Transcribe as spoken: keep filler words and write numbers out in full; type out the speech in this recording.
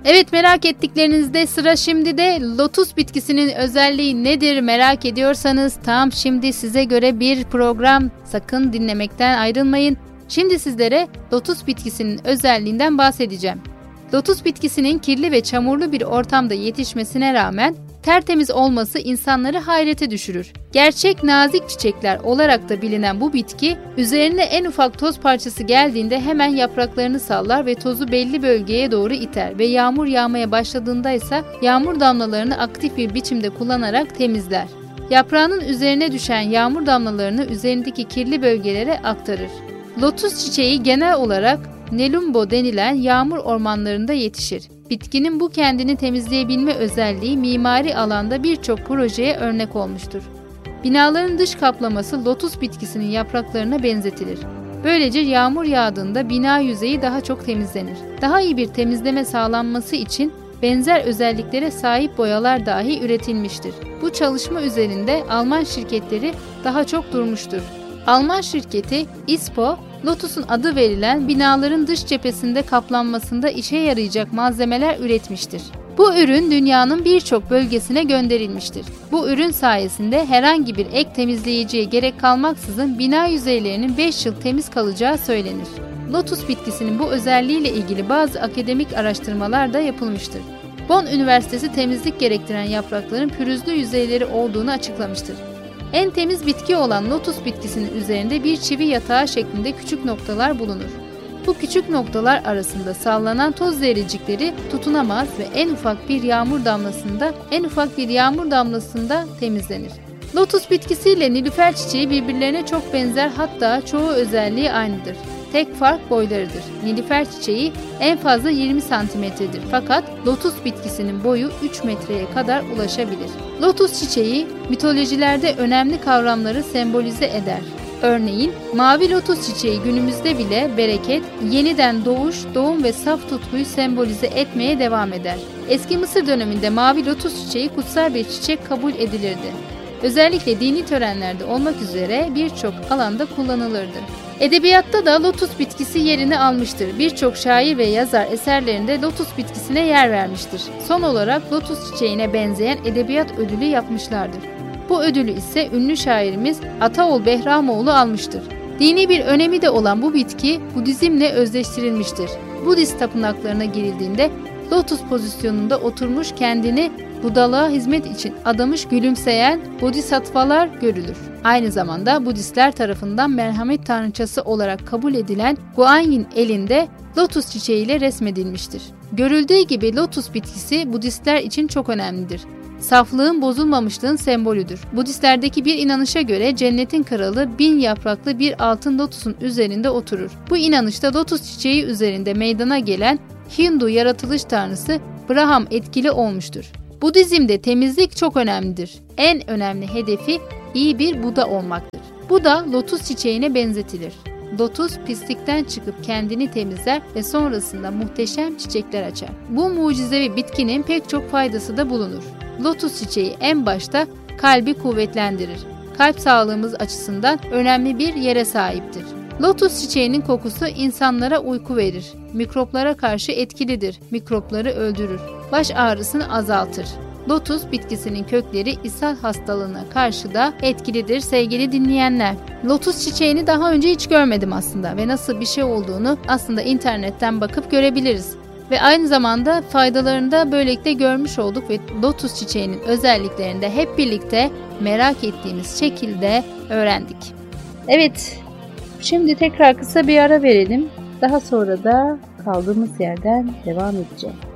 Evet, merak ettiklerinizde sıra şimdi de lotus bitkisinin özelliği nedir merak ediyorsanız tam şimdi size göre bir program. Sakın dinlemekten ayrılmayın. Şimdi sizlere lotus bitkisinin özelliğinden bahsedeceğim. Lotus bitkisinin kirli ve çamurlu bir ortamda yetişmesine rağmen tertemiz olması insanları hayrete düşürür. Gerçek nazik çiçekler olarak da bilinen bu bitki, üzerine en ufak toz parçası geldiğinde hemen yapraklarını sallar ve tozu belli bölgeye doğru iter ve yağmur yağmaya başladığında ise yağmur damlalarını aktif bir biçimde kullanarak temizler. Yaprağının üzerine düşen yağmur damlalarını üzerindeki kirli bölgelere aktarır. Lotus çiçeği genel olarak Nelumbo denilen yağmur ormanlarında yetişir. Bitkinin bu kendini temizleyebilme özelliği mimari alanda birçok projeye örnek olmuştur. Binaların dış kaplaması lotus bitkisinin yapraklarına benzetilir. Böylece yağmur yağdığında bina yüzeyi daha çok temizlenir. Daha iyi bir temizleme sağlanması için benzer özelliklere sahip boyalar dahi üretilmiştir. Bu çalışma üzerinde Alman şirketleri daha çok durmuştur. Alman şirketi I S P O, lotusun adı verilen binaların dış cephesinde kaplanmasında işe yarayacak malzemeler üretmiştir. Bu ürün dünyanın birçok bölgesine gönderilmiştir. Bu ürün sayesinde herhangi bir ek temizleyiciye gerek kalmaksızın bina yüzeylerinin beş yıl temiz kalacağı söylenir. Lotus bitkisinin bu özelliğiyle ilgili bazı akademik araştırmalar da yapılmıştır. Bonn Üniversitesi temizlik gerektiren yaprakların pürüzlü yüzeyleri olduğunu açıklamıştır. En temiz bitki olan lotus bitkisinin üzerinde bir çivi yatağı şeklinde küçük noktalar bulunur. Bu küçük noktalar arasında sallanan toz zerrecikleri tutunamaz ve en ufak bir yağmur damlasında, en ufak bir yağmur damlasında temizlenir. Lotus bitkisiyle nilüfer çiçeği birbirlerine çok benzer, hatta çoğu özelliği aynıdır. Tek fark boylarıdır. Nilüfer çiçeği en fazla yirmi santimetredir fakat lotus bitkisinin boyu üç metreye kadar ulaşabilir. Lotus çiçeği mitolojilerde önemli kavramları sembolize eder. Örneğin mavi lotus çiçeği günümüzde bile bereket, yeniden doğuş, doğum ve saf tutkuyu sembolize etmeye devam eder. Eski Mısır döneminde mavi lotus çiçeği kutsal bir çiçek kabul edilirdi. Özellikle dini törenlerde olmak üzere birçok alanda kullanılırdı. Edebiyatta da lotus bitkisi yerini almıştır. Birçok şair ve yazar eserlerinde lotus bitkisine yer vermiştir. Son olarak lotus çiçeğine benzeyen edebiyat ödülü yapmışlardır. Bu ödülü ise ünlü şairimiz Ataol Behramoğlu almıştır. Dini bir önemi de olan bu bitki Budizmle özdeştirilmiştir. Budist tapınaklarına girildiğinde lotus pozisyonunda oturmuş kendini Budalığa hizmet için adamış gülümseyen bodhisattvalar görülür. Aynı zamanda Budistler tarafından merhamet tanrıçası olarak kabul edilen Guanyin elinde lotus çiçeğiyle resmedilmiştir. Görüldüğü gibi lotus bitkisi Budistler için çok önemlidir. Saflığın, bozulmamışlığın sembolüdür. Budistlerdeki bir inanışa göre cennetin kralı bin yapraklı bir altın lotusun üzerinde oturur. Bu inanışta lotus çiçeği üzerinde meydana gelen Hindu yaratılış tanrısı Brahma etkili olmuştur. Budizm'de temizlik çok önemlidir. En önemli hedefi iyi bir Buda olmaktır. Buda lotus çiçeğine benzetilir. Lotus pislikten çıkıp kendini temizler ve sonrasında muhteşem çiçekler açar. Bu mucizevi bitkinin pek çok faydası da bulunur. Lotus çiçeği en başta kalbi kuvvetlendirir. Kalp sağlığımız açısından önemli bir yere sahiptir. Lotus çiçeğinin kokusu insanlara uyku verir. Mikroplara karşı etkilidir. Mikropları öldürür. Baş ağrısını azaltır. Lotus bitkisinin kökleri ishal hastalığına karşı da etkilidir sevgili dinleyenler. Lotus çiçeğini daha önce hiç görmedim aslında ve nasıl bir şey olduğunu aslında internetten bakıp görebiliriz. Ve aynı zamanda faydalarını da böylelikle görmüş olduk ve lotus çiçeğinin özelliklerini de hep birlikte merak ettiğimiz şekilde öğrendik. Evet, şimdi tekrar kısa bir ara verelim. Daha sonra da kaldığımız yerden devam edeceğiz.